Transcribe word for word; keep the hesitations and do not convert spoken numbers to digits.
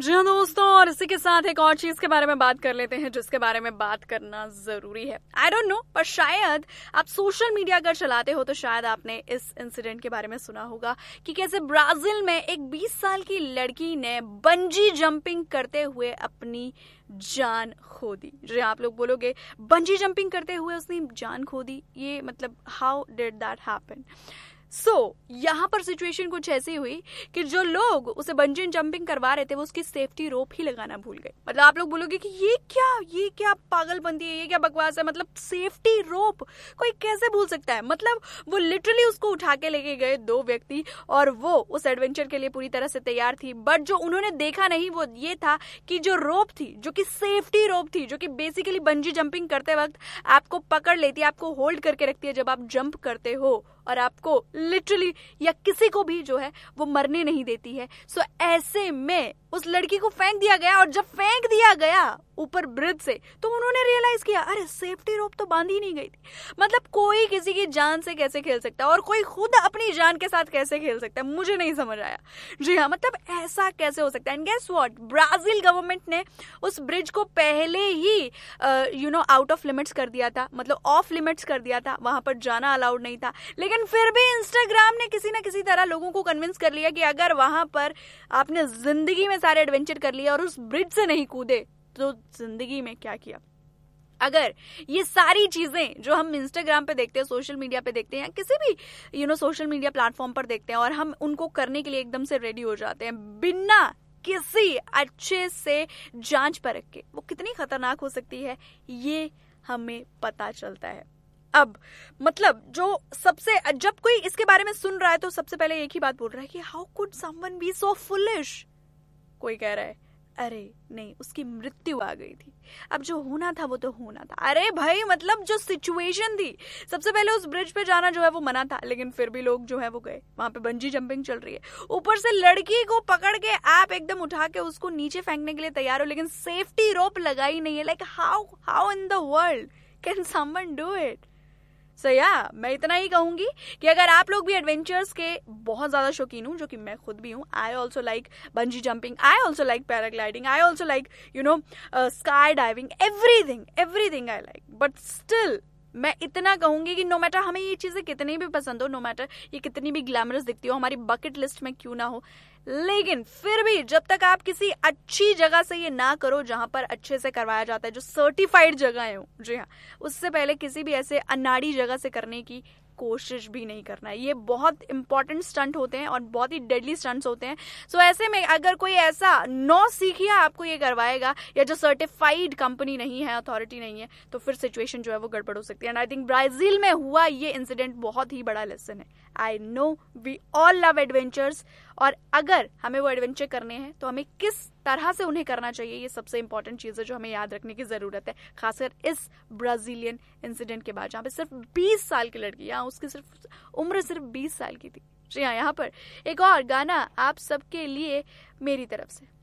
जी हाँ दोस्तों, और इसी के साथ एक और चीज के बारे में बात कर लेते हैं जिसके बारे में बात करना जरूरी है। आई डोंट नो, पर शायद आप सोशल मीडिया अगर चलाते हो तो शायद आपने इस इंसिडेंट के बारे में सुना होगा कि कैसे ब्राजील में एक बीस साल की लड़की ने बंजी जंपिंग करते हुए अपनी जान खो दी। जी आप लोग बोलोगे बंजी जंपिंग करते हुए उसने जान खो दी, ये मतलब how did that happen? So so, यहाँ पर सिचुएशन कुछ ऐसी हुई कि जो लोग उसे बंजी जंपिंग करवा रहे थे वो उसकी सेफ्टी रोप ही लगाना भूल गए। मतलब आप लोग बोलोगे कि ये क्या ये क्या पागलपंती है, ये क्या बकवास है, मतलब सेफ्टी रोप कोई कैसे भूल सकता है? मतलब वो लिटरली उसको उठा के लेके गए दो व्यक्ति और वो उस एडवेंचर के लिए पूरी तरह से तैयार थी, बट जो उन्होंने देखा नहीं वो ये था कि जो रोप थी, जो कि सेफ्टी रोप थी, जो कि बेसिकली बंजी जंपिंग करते वक्त आपको पकड़ लेती है, आपको होल्ड करके रखती है जब आप जंप करते हो, और आपको लिटरली या किसी को भी जो है वो मरने नहीं देती है। सो ऐसे में उस लड़की को फेंक दिया गया, और जब फेंक दिया गया ऊपर ब्रिज से तो उन्होंने रियलाइज किया अरे सेफ्टी रोप तो बांधी नहीं गई थी। मतलब कोई किसी की जान से कैसे खेल सकता है और कोई खुद अपनी जान के साथ कैसे खेल सकता है, मुझे नहीं समझ आया। जी हाँ, मतलब ऐसा कैसे हो सकता है? And guess what, Brazil government ने उस ब्रिज को पहले ही you know out of limits कर दिया था, मतलब ऑफ लिमिट्स कर दिया था, वहां पर जाना अलाउड नहीं था। लेकिन फिर भी इंस्टाग्राम ने किसी ना किसी तरह लोगों को कन्विंस कर लिया कि अगर वहां पर आपने जिंदगी में सारे एडवेंचर कर लिया और उस ब्रिज से नहीं कूदे तो जिंदगी में क्या किया। अगर ये सारी चीजें जो हम इंस्टाग्राम पे देखते हैं, सोशल मीडिया पे देखते हैं, या किसी भी you know social media platform पर देखते हैं और हम उनको करने के लिए एकदम से रेडी हो जाते हैं बिना किसी अच्छे से जांच परख के, वो कितनी खतरनाक हो सकती है ये हमें पता चलता है। अब मतलब जो सबसे, जब कोई इसके बारे में सुन रहा है तो सबसे पहले एक ही बात बोल रहा है कि how could someone be so foolish. कोई कह रहा है अरे नहीं, उसकी मृत्यु आ गई थी, अब जो होना था वो तो होना था। अरे भाई, मतलब जो सिचुएशन थी, सबसे पहले उस ब्रिज पे जाना जो है वो मना था, लेकिन फिर भी लोग जो है वो गए, वहां पे बंजी जंपिंग चल रही है, ऊपर से लड़की को पकड़ के आप एकदम उठा के उसको नीचे फेंकने के लिए तैयार हो, लेकिन सेफ्टी रोप लगाई नहीं है। Like how how in the world can someone do it? सो या मैं इतना ही कहूंगी कि अगर आप लोग भी एडवेंचर्स के बहुत ज्यादा शौकीन हूं, जो कि मैं खुद भी हूं, I also like bungee jumping, I also like paragliding, I also like you know sky diving, everything everything I like, but still मैं इतना कहूंगी कि नो मैटर हमें ये चीजें कितनी भी पसंद हो, नो मैटर ये कितनी भी ग्लैमरस दिखती हो, हमारी बकेट लिस्ट में क्यों ना हो, लेकिन फिर भी जब तक आप किसी अच्छी जगह से ये ना करो जहां पर अच्छे से करवाया जाता है, जो सर्टिफाइड जगह हो, जी हाँ, उससे पहले किसी भी ऐसे अनाड़ी जगह से करने की कोशिश भी नहीं करना है। ये बहुत इंपॉर्टेंट स्टंट होते हैं और बहुत ही डेडली स्टंट्स होते हैं। सो so, ऐसे में अगर कोई ऐसा नौ सीखिया आपको ये करवाएगा या जो सर्टिफाइड कंपनी नहीं है, अथॉरिटी नहीं है, तो फिर सिचुएशन जो है वो गड़बड़ हो सकती है। एंड आई थिंक ब्राजील में हुआ ये इंसिडेंट बहुत ही बड़ा लेसन है। I know we all love adventures, और अगर हमें वो एडवेंचर करने हैं तो हमें किस तरह से उन्हें करना चाहिए, ये सबसे इंपॉर्टेंट चीज है जो हमें याद रखने की जरूरत है, खासकर इस ब्राजीलियन इंसिडेंट के बाद, जहाँ पे सिर्फ बीस साल की लड़की, यहाँ उसकी सिर्फ उम्र सिर्फ बीस साल की थी। जी हाँ, यहाँ पर एक और गाना आप सबके लिए मेरी तरफ से।